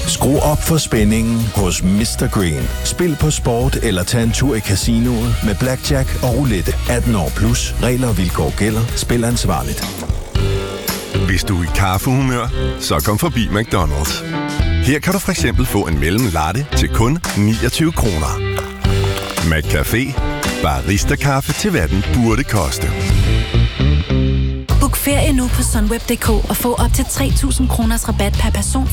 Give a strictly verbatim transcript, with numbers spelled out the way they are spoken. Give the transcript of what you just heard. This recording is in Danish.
Skru op for spændingen hos mister Green. Spil på sport eller tag en tur i casinoet med blackjack og roulette. atten år plus. Regler og vilkår gælder. Spil ansvarligt. Hvis du er i kaffehumør, så kom forbi McDonald's. Her kan du for eksempel få en mellemlatte til kun niogtyve kroner. McCafé. Barista-kaffe til hvad den burde koste. Book ferie nu på sunweb punktum d k og få op til tre tusind kroners rabat per person